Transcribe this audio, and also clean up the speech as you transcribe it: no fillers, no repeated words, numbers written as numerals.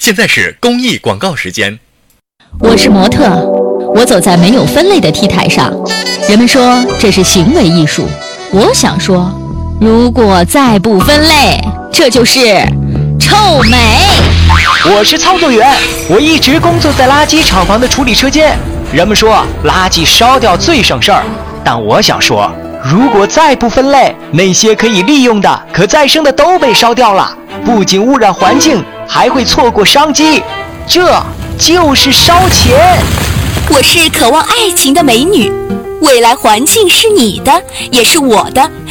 现在是公益广告时间。 我是模特，我走在没有分类的 T 台上，人们说这是行为艺术。我想说，如果再不分类，这就是臭美。 我是操作员，我一直工作在垃圾厂房的处理车间。人们说垃圾烧掉最省事儿，但我想说，如果再不分类，那些可以利用的、可再生的都被烧掉了，不仅污染环境，还会错过商机，这就是烧钱。 我是渴望爱情的美女，未来环境是你的，也是我的，